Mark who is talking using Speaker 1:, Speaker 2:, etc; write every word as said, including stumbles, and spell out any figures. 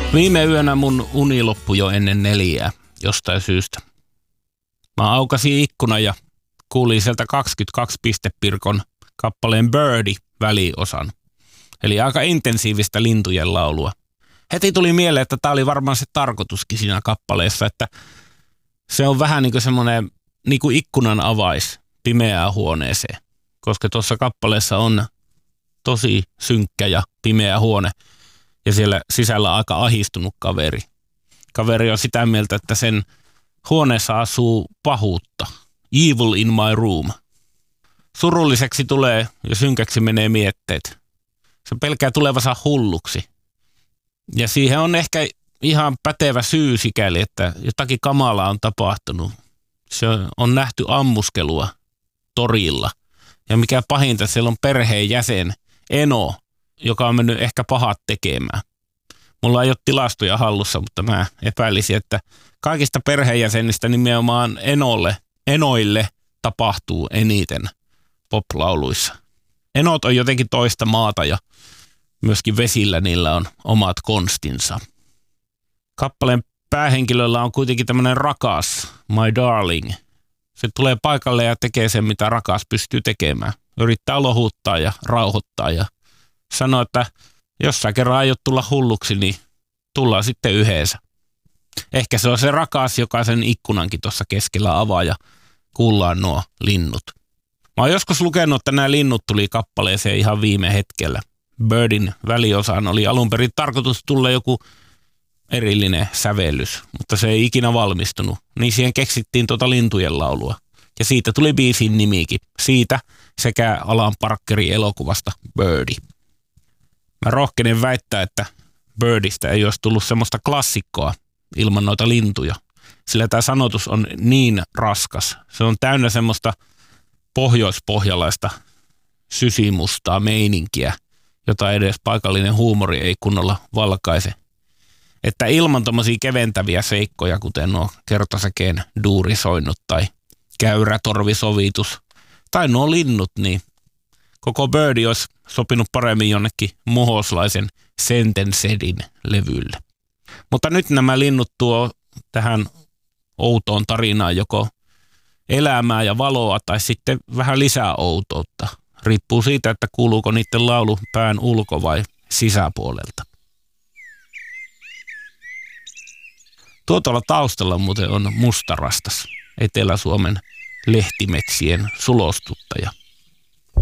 Speaker 1: Viime yönä mun uni loppui jo ennen neljää jostain syystä. Mä aukasin ikkuna ja kuulin sieltä kaksikymmentäkaksi pistepirkon kappaleen Birdie väliosan. Eli aika intensiivistä lintujen laulua. Heti tuli mieleen, että tää oli varmaan se tarkoituskin siinä kappaleessa, että se on vähän niin kuin semmoinen niin kuin ikkunan avais pimeään huoneeseen. Koska tuossa kappaleessa on tosi synkkä ja pimeä huone ja siellä sisällä aika ahistunut kaveri. Kaveri on sitä mieltä, että sen huoneessa asuu pahuutta. Evil in my room. Surulliseksi tulee ja synkäksi menee mietteet. Se pelkää tulevansa hulluksi. Ja siihen on ehkä ihan pätevä syy sikäli, että jotakin kamalaa on tapahtunut. Se on nähty ammuskelua torilla. Ja mikä pahinta, siellä on perheen jäsen Eno, joka on mennyt ehkä pahat tekemään. Mulla ei ole tilastoja hallussa, mutta mä epäilisin, että kaikista perheenjäsenistä nimenomaan Enolle, Enoille tapahtuu eniten poplauluissa. Enot on jotenkin toista maata ja myöskin vesillä niillä on omat konstinsa. Kappaleen päähenkilöllä on kuitenkin tämmöinen rakas, my darling. Se tulee paikalle ja tekee sen, mitä rakas pystyy tekemään. Yrittää lohuttaa ja rauhoittaa ja sanoo, että jos sä kerran aiot tulla hulluksi, niin tullaan sitten yhdessä. Ehkä se on se rakas, joka sen ikkunankin tuossa keskellä avaa ja kuullaan nuo linnut. Mä oon joskus lukenut, että nämä linnut tuli kappaleeseen ihan viime hetkellä. Birdin väliosaan oli alun perin tarkoitus tulla joku erillinen sävellys, mutta se ei ikinä valmistunut. Niin siihen keksittiin tuota lintujen laulua. Ja siitä tuli biisin nimikin. Siitä sekä Alan Parkerin elokuvasta Birdie. Mä rohkenen väittää, että Birdistä ei olisi tullut semmoista klassikkoa ilman noita lintuja. Sillä tämä sanotus on niin raskas. Se on täynnä semmoista pohjoispohjalaista sysimustaa meininkiä, jota edes paikallinen huumori ei kunnolla valkaise. Että ilman tommosia keventäviä seikkoja, kuten nuo kertosäkeen duurisoinnut tai käyrätorvisovitus tai nuo linnut, niin koko Birdie olisi sopinut paremmin jonnekin muhoslaisen Sentensedin levylle. Mutta nyt nämä linnut tuo tähän outoon tarinaan joko elämää ja valoa tai sitten vähän lisää outoutta. Riippuu siitä, että kuuluuko niiden laulu pään ulko- vai sisäpuolelta. Tuo tuolla taustalla muuten on mustarastas, Etelä-Suomen lehtimetsien sulostuttaja.